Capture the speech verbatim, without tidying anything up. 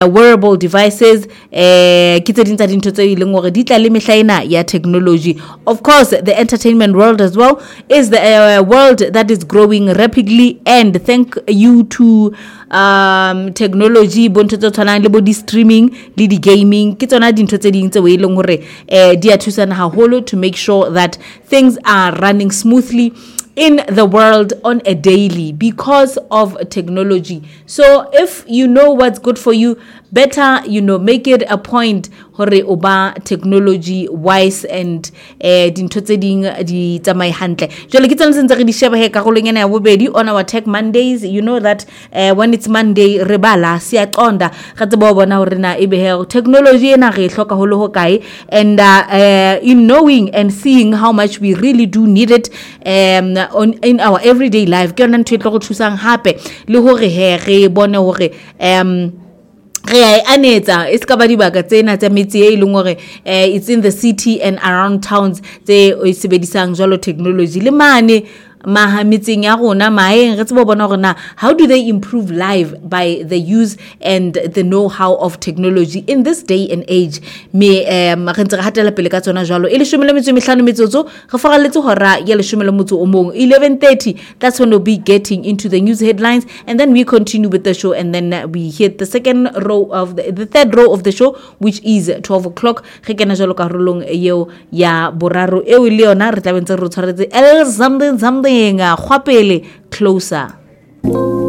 wearable devices eh ke tse ding tsa dintho tse ileng hore di tla le mehla ena ya technology. Of course, the entertainment world as well is the uh, world that is growing rapidly, and thank you to um technology bonto tse tshwanang le bo di streaming le di gaming ke tsona dintho tse ding tse we ileng hore eh di a thusana haholo to make sure that things are running smoothly in the world on a daily because of technology. So if you know what's good for you, better, you know, make it a point hore oba technology wise and eh dintho tse ding di tsamai hantle. Jole ke tsana sentse re di sheba he ka go lengena ya bobedi on our Tech Mondays. You know that uh, when it's Monday re bala sia qonda ga tsebo bona hore na ebe he technology ena re hloka ho le ho kae, and uh, uh, in knowing and seeing how much we really do need it um on in our everyday life ke yona ntho e tlo go thusang hape le hore he re bone hore um re a anetsa e ska ba dibaka tsena tsa metsi e leng hore it's in the city and around towns tse o sebedisang jalo technology le mane mahamitseng ya rona maeng re tsebo bona rona how do they improve life by the use and the know-how of technology in this day and age. Me um re ntse re hatela pele ka tsona jalo e le shome le metso e mehlano metsotso re faralletse hora ya le shome le motso o mong eleven thirty. That's when we'll be getting into the news headlines, and then we continue with the show, and then uh, we hit the second row of the, the third row of the show, which is twelve o'clock. Re kena jalo ka rolong eo ya boraro eo le yona re tla bentse re tshwaretse el something something khwapele closer.